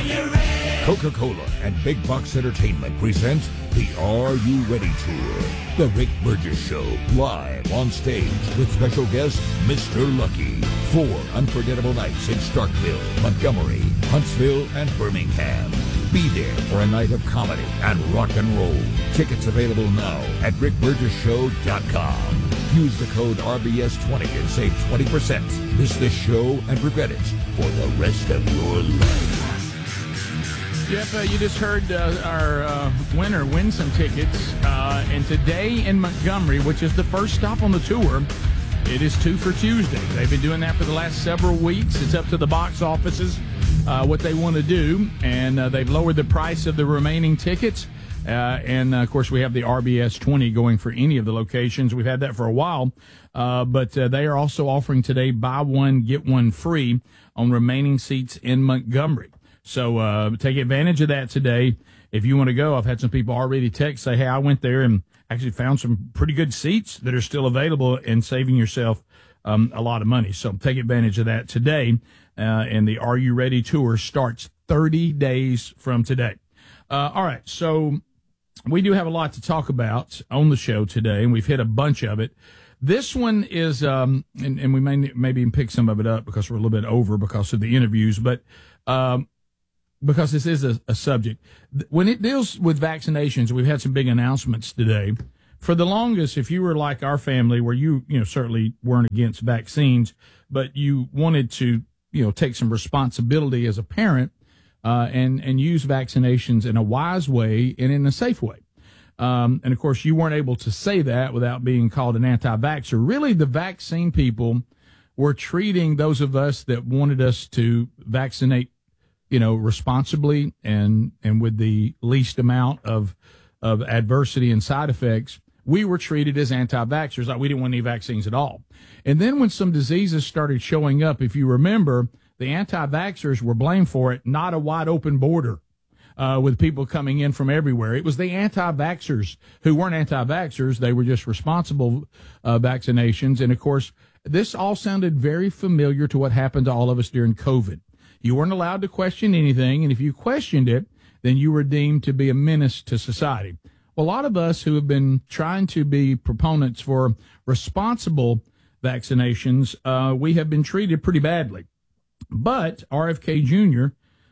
Coca-Cola and Big Box Entertainment present the Are You Ready Tour. The Rick Burgess Show, live on stage with special guest Mr. Lucky. 4 unforgettable nights in Starkville, Montgomery, Huntsville, and Birmingham. Be there for a night of comedy and rock and roll. Tickets available now at rickburgessshow.com. Use the code RBS20 and save 20%. Miss this show and regret it for the rest of your life. Jeff, you just heard our winner win some tickets. And today in Montgomery, which is the first stop on the tour, it is 2 for Tuesday. They've been doing that for the last several weeks. It's up to the box offices what they want to do. And they've lowered the price of the remaining tickets. Of course, we have the RBS 20 going for any of the locations. We've had that for a while. But they are also offering today buy one, get one free on remaining seats in Montgomery. So take advantage of that today. If you want to go, I've had some people already text, say, hey, I went there and actually found some pretty good seats that are still available and saving yourself a lot of money. So take advantage of that today. And the Are You Ready Tour starts 30 days from today. All right, so we do have a lot to talk about on the show today, and we've hit a bunch of it. This one is, and we maybe even pick some of it up because we're a little bit over because of the interviews, but because this is a subject. When it deals with vaccinations, we've had some big announcements today. For the longest, if you were like our family, where you certainly weren't against vaccines, but you wanted to, take some responsibility as a parent, and use vaccinations in a wise way and in a safe way. And of course, you weren't able to say that without being called an anti-vaxxer. Really, the vaccine people were treating those of us that wanted us to vaccinate responsibly and with the least amount of adversity and side effects. We were treated as anti-vaxxers, like we didn't want any vaccines at all. And then when some diseases started showing up, if you remember, the anti-vaxxers were blamed for it, not a wide open border with people coming in from everywhere. It was the anti-vaxxers who weren't anti-vaxxers. They were just responsible vaccinations. And of course, this all sounded very familiar to what happened to all of us during COVID. You weren't allowed to question anything, and if you questioned it, then you were deemed to be a menace to society. Well, a lot of us who have been trying to be proponents for responsible vaccinations, we have been treated pretty badly. But RFK Jr.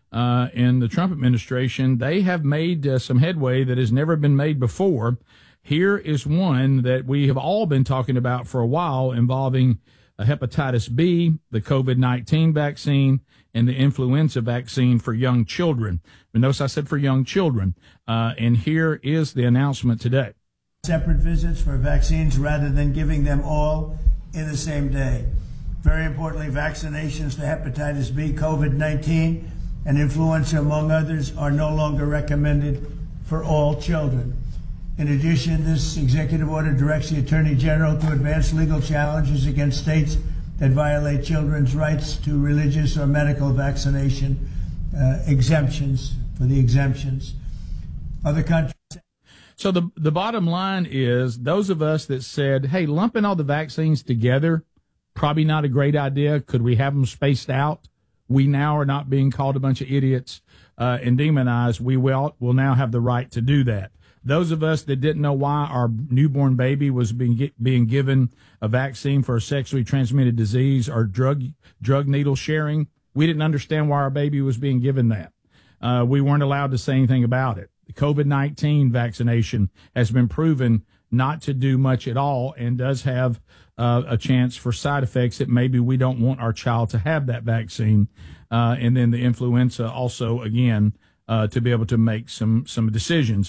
And the Trump administration, they have made some headway that has never been made before. Here is one that we have all been talking about for a while, involving hepatitis B, the COVID-19 vaccine, and the influenza vaccine for young children. And notice I said for young children. And here is the announcement today. Separate visits for vaccines rather than giving them all in the same day. Very importantly, vaccinations for hepatitis B, COVID-19, and influenza, among others, are no longer recommended for all children. In addition, this executive order directs the Attorney General to advance legal challenges against states that violate children's rights to religious or medical vaccination exemptions for the exemptions. Other countries. So the bottom line is, those of us that said, hey, lumping all the vaccines together, probably not a great idea. Could we have them spaced out? We now are not being called a bunch of idiots and demonized. We will now have the right to do that. Those of us that didn't know why our newborn baby was being given a vaccine for a sexually transmitted disease or drug needle sharing, we didn't understand why our baby was being given that. We weren't allowed to say anything about it. The COVID-19 vaccination has been proven not to do much at all and does have a chance for side effects that maybe we don't want our child to have that vaccine. And then the influenza also, again, to be able to make some decisions.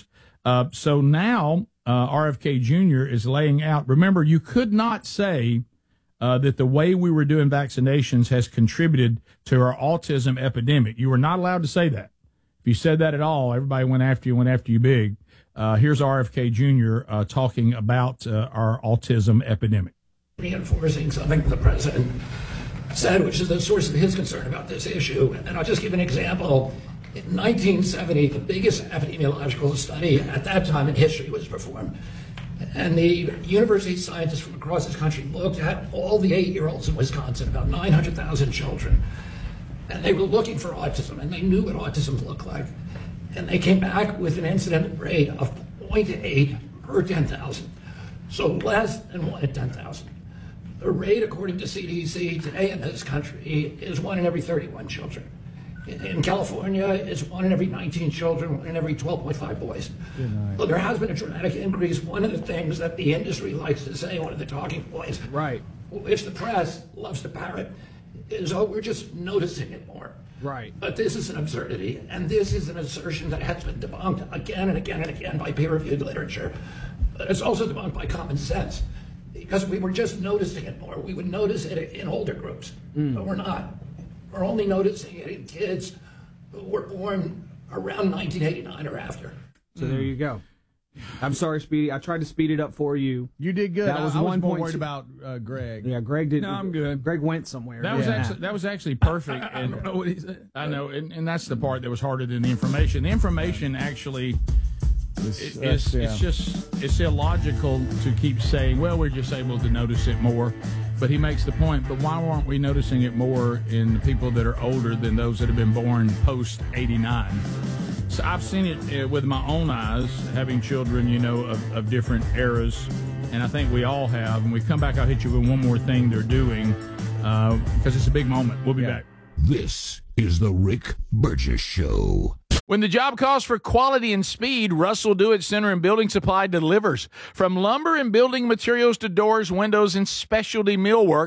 So now RFK Jr. is laying out. Remember, you could not say that the way we were doing vaccinations has contributed to our autism epidemic. You were not allowed to say that. If you said that at all, everybody went after you big. Here's RFK Jr. Talking about our autism epidemic. Reinforcing something the president said, which is the source of his concern about this issue. And I'll just give an example. In 1970, the biggest epidemiological study at that time in history was performed. And the university scientists from across this country looked at all the 8-year-olds in Wisconsin, about 900,000 children. and they were looking for autism, and they knew what autism looked like. And they came back with an incident rate of 0.8 per 10,000, so less than 1 in 10,000. The rate, according to CDC, today in this country is 1 in every 31 children. In California, it's 1 in every 19 children, 1 in every 12.5 boys. So there has been a dramatic increase. One of the things that the industry likes to say, one of the talking points, Right. which the press loves to parrot, is, oh, we're just noticing it more. Right. But this is an absurdity, and this is an assertion that has been debunked again and again and again by peer-reviewed literature. But it's also debunked by common sense, because if we were just noticing it more, we would notice it in older groups, but we're not. We're only noticing it in kids who were born around 1989 or after. So there you go. I'm sorry, Speedy. I tried to speed it up for you. You did good. That was I was 1 more point worried two. about Greg. Yeah, Greg didn't. No, I'm good. Greg went somewhere. That was actually perfect. I don't know what he said. I know, and that's the part that was harder than the information. The information actually it's illogical to keep saying, well, we're just able to notice it more. But he makes the point, but why aren't we noticing it more in the people that are older than those that have been born post 89? So I've seen it with my own eyes, having children, of different eras, and I think we all have. And we come back, I'll hit you with one more thing they're doing, because it's a big moment. We'll be back. This is the Rick Burgess Show. When the job calls for quality and speed, Russell Do-It Center and Building Supply delivers. From lumber and building materials to doors, windows, and specialty millwork,